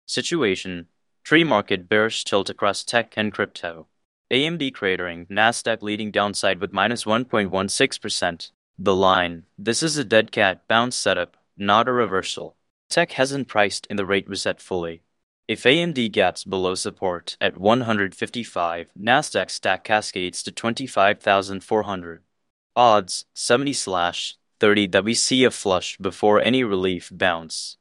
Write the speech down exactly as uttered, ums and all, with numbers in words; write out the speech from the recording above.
Situation: Pre-market bearish tilt across tech and crypto. A M D cratering, Nasdaq leading downside with minus one point one six percent. The line: this is a dead cat bounce setup, not a reversal. Tech hasn't priced in the rate reset fully. If A M D gaps below support at one hundred fifty-five, Nasdaq stack cascades to twenty-five thousand four hundred. Odds: seventy slash thirty that we see a flush before any relief bounce.